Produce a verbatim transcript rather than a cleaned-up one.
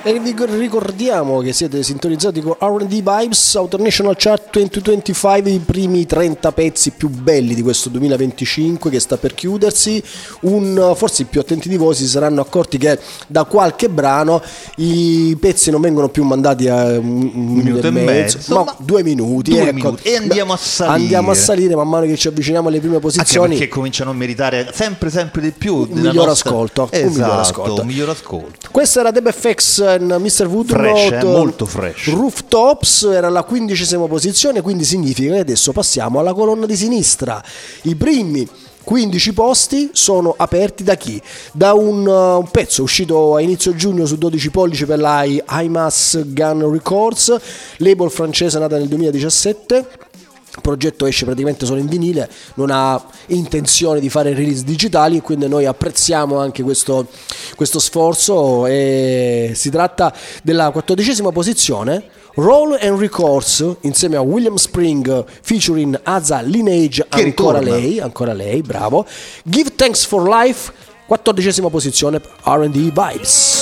E vi ricordiamo che siete sintonizzati con R and D Vibes, Outer National Chart duemilaventicinque, i primi trenta pezzi più belli di questo duemilaventicinque che sta per chiudersi. Un, forse i più attenti di voi si saranno accorti che da qualche brano i pezzi non vengono più mandati a un, un minuto e mezzo, mezzo ma due minuti, due ecco. minuti. E andiamo a salire. Andiamo a salire man mano che ci avviciniamo alle prime posizioni. Anche perché cominciano a meritare sempre sempre di più un miglior nostra... ascolto. Esatto, un miglior ascolto. Un miglior ascolto. Questa era Deb F X e mister Woodnote, fresh, eh, molto fresh. Rooftops era la quindicesima posizione, quindi significa che adesso passiamo alla colonna di sinistra. I primi quindici posti sono aperti da chi? Da un, uh, un pezzo uscito a inizio giugno su dodici pollici per la IMAS Gun Records, label francese nata nel duemiladiciassette. Il progetto esce praticamente solo in vinile, non ha intenzione di fare release digitali, quindi noi apprezziamo anche questo, questo sforzo. E si tratta della quattordicesima posizione, Roll and Records insieme a William Spring featuring Aza Lineage, che ancora ritorna. lei, ancora lei, bravo. Give Thanks for Life, quattordicesima posizione, R and D Vibes.